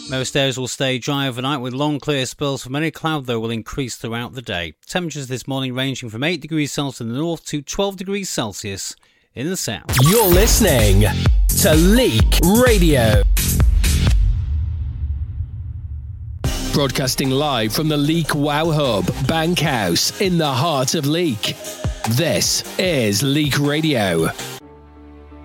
Most areas will stay dry overnight with long clear spells from any cloud, though, will increase throughout the day. Temperatures this morning ranging from 8 degrees Celsius in the north to 12 degrees Celsius in the south. You're listening to Leek Radio. Broadcasting live from the Leek Wow Hub, Bankhouse, in the heart of Leek. This is Leek Radio.